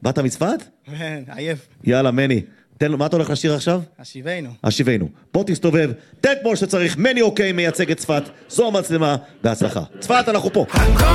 באת מצפת? עייף. יאללה, מני. תן לו, מה אתה הולך לשיר עכשיו? השיבנו. פה תסתובב, תן כמו שצריך, מני אוקיי מייצג את צפת, זו המצלמה, בהצלחה. צפת, אנחנו פה.